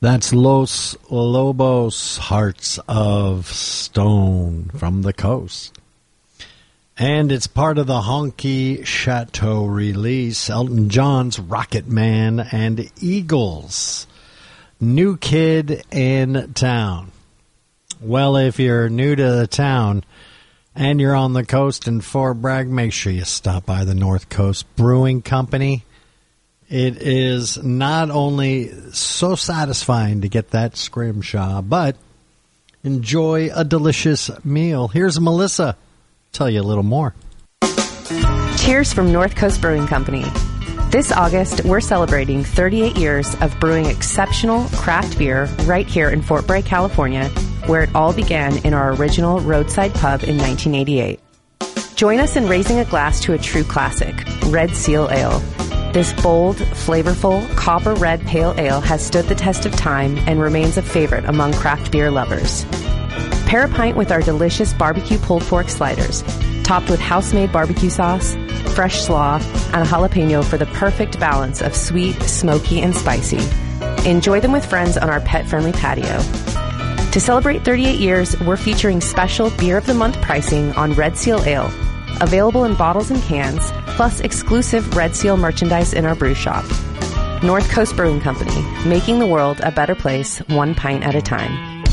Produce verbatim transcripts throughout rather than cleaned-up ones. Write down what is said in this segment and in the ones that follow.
That's Los Lobos, Hearts of Stone from the coast. And it's part of the Honky Chateau release, Elton John's Rocket Man and Eagles. New Kid in Town. Well, if you're new to the town and you're on the coast in Fort Bragg, make sure you stop by the North Coast Brewing Company. It is not only so satisfying to get that scrimshaw, but enjoy a delicious meal. Here's Melissa. Tell you a little more. Cheers from North Coast Brewing Company. This August, we're celebrating thirty-eight years of brewing exceptional craft beer right here in Fort Bragg, California, where it all began in our original roadside pub in nineteen eighty-eight. Join us in raising a glass to a true classic, Red Seal Ale. This bold, flavorful, copper red pale ale has stood the test of time and remains a favorite among craft beer lovers. Pair a pint with our delicious barbecue pulled pork sliders, topped with house-made barbecue sauce, fresh slaw, and a jalapeno for the perfect balance of sweet, smoky, and spicy. Enjoy them with friends on our pet-friendly patio. To celebrate thirty-eight years, we're featuring special Beer of the Month pricing on Red Seal Ale, available in bottles and cans, plus exclusive Red Seal merchandise in our brew shop. North Coast Brewing Company, making the world a better place, one pint at a time.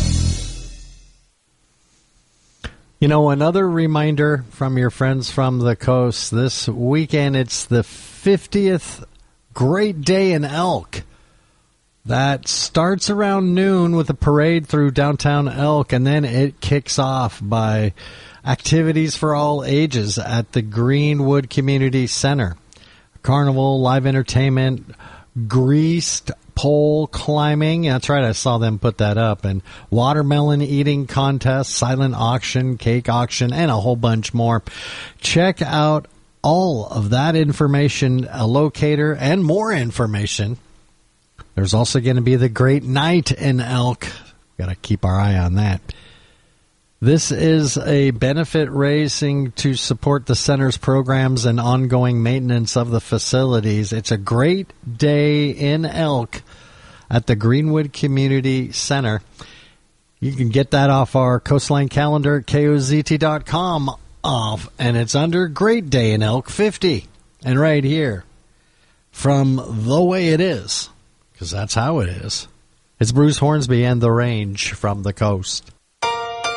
You know, another reminder from your friends from the coast, this weekend it's the fiftieth Great Day in Elk. That starts around noon with a parade through downtown Elk, and then it kicks off by activities for all ages at the Greenwood Community Center. Carnival, live entertainment, greased pole climbing. That's right, I saw them put that up. And watermelon eating contest, silent auction, cake auction, and a whole bunch more. Check out all of that information, a locator, and more information. There's also going to be the Great Night in Elk. Got to keep our eye on that. This is a benefit raising to support the center's programs and ongoing maintenance of the facilities. It's a great day in Elk at the Greenwood Community Center. You can get that off our Coastline calendar at K O Z T dot com off, and it's under Great Day in Elk fifty. And right here, from The Way It Is, because that's how it is, it's Bruce Hornsby and The Range from the coast.